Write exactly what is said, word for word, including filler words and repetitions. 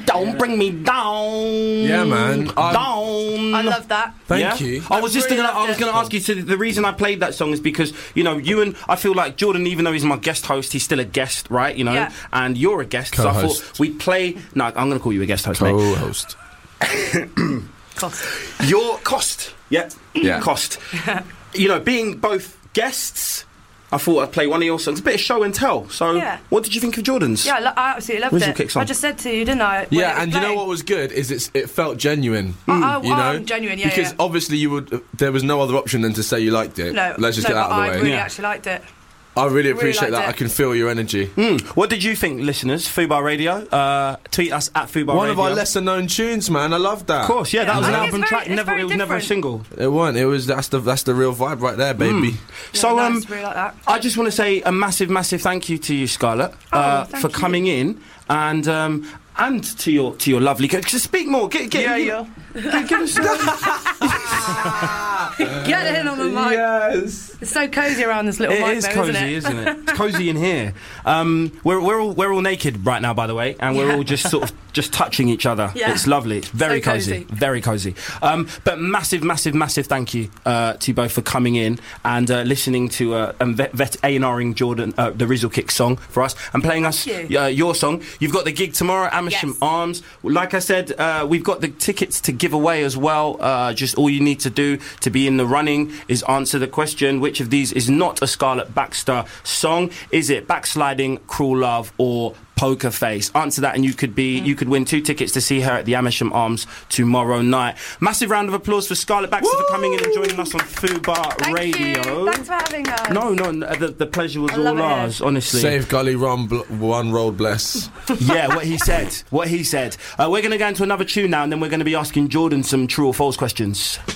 Don't bring me down. Yeah, man. Um, down. I love that. Thank yeah? you. I was I just really gonna, I loved was it. going to ask you. So the reason I played that song is because you know you and I feel like Jordan, even though he's my guest host, he's still a guest, right? You know, Yeah. and you're a guest. So I Co-host. thought we'd play. No, I'm going to call you a guest host, mate. Co-host. Cost. Your cost, yeah, Yeah. cost. You know, being both guests. I thought I'd play one of your songs, a bit of show and tell. So, Yeah. what did you think of Jordan's? Yeah, I, lo- I absolutely loved Whistle it. kick song. I just said to you, didn't I? when it Yeah, was and you know playing? what was good is it's, it felt genuine. Oh, you oh, know, genuine, yeah, because yeah. obviously you would. There was no other option than to say you liked it. No, Let's just no, get that but out of I the way. really Yeah. actually liked it. I really appreciate liked that. it. I can feel your energy. Mm. What did you think, listeners? Fubar Radio. Uh, tweet us at Fubar One Radio. of our lesser known tunes, man. I love that. Of course, yeah, that Yeah. was an I think album it's very- track. it's Never, very it was never a different. single. It wasn't. It was. That's the. That's the real vibe right there, baby. So, Yeah, um, nice, really like that. I just want to say a massive, massive thank you to you, Scarlett, Oh, uh, thank for you. coming in and um, and to your to your lovely. Just speak more. Get get Yeah, you- yeah. Get, get us. Get in on the mic. Yes. It's so cosy around this little It mic, is though, cozy, isn't it? isn't it? It's cozy in here. Um, we're we're all we're all naked right now, by the way, and we're Yeah. all just sort of just touching each other. Yeah. It's lovely. It's very So cozy. cosy. very cozy. Um, but massive, massive, massive thank you uh, to you both for coming in and uh, listening to uh, and vet, vet A&Ring Jordan uh, the Rizzle Kick song for us and playing us Thank you. uh, your song. You've got the gig tomorrow at Amersham Yes. Arms. Like I said, uh, we've got the tickets to give away as well. Uh, just all you need to do to be in the running is answer the question: which of these is not a Scarlett Baxter song? Is it Backsliding, Cruel Love, or Poker Face? Answer that and you could be you could win two tickets to see her at the Amersham Arms tomorrow night. Massive round of applause for Scarlett Baxter for coming in and joining us on Fubar Thank Radio. you. Thanks for having us. No, no, no, the, the pleasure was I all love it. ours, honestly. Save Gully Run, bl- one road bless. Yeah, what he said. What he said. Uh, we're going to go into another tune now, and then we're going to be asking Jordan some true or false questions.